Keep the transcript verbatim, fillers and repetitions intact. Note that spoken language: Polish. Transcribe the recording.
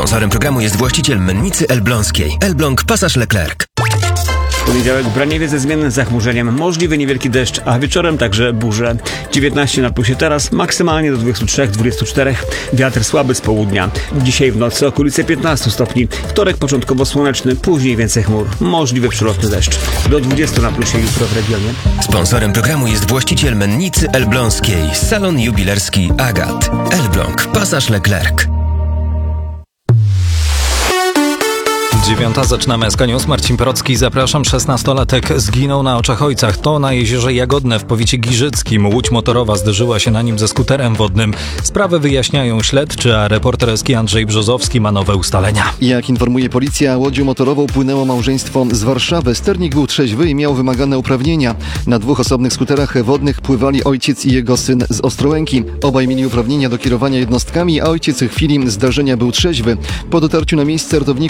Sponsorem programu jest właściciel mennicy elbląskiej. Elbląg Pasaż Leclerc. W poniedziałek w Braniewie ze zmiennym zachmurzeniem, możliwy niewielki deszcz, a wieczorem także burze. dziewiętnaście na plusie teraz, maksymalnie do dwudziestu trzech do dwudziestu czterech. Wiatr słaby z południa. Dzisiaj w nocy okolice piętnaście stopni. Wtorek początkowo słoneczny, później więcej chmur. Możliwy przelotny deszcz. Do dwudziestu na plusie jutro w regionie. Sponsorem programu jest właściciel mennicy elbląskiej. Salon jubilerski Agat. Elbląg Pasaż Leclerc. Dziewiąta, zaczynamy S K News. Marcin Porocki, zapraszam. szesnastolatek zginął na oczach ojca. To na jeziorze Jagodne w powiecie giżyckim. Łódź motorowa zderzyła się na nim ze skuterem wodnym. Sprawę wyjaśniają śledczy, a reporter S K Andrzej Brzozowski ma nowe ustalenia. Jak informuje policja, łodzią motorową płynęło małżeństwo z Warszawy. Sternik był trzeźwy i miał wymagane uprawnienia. Na dwóch osobnych skuterach wodnych pływali ojciec i jego syn z Ostrołęki. Obaj mieli uprawnienia do kierowania jednostkami, a ojciec w chwili zdarzenia był trzeźwy. Po dotarciu na miejsce ratowników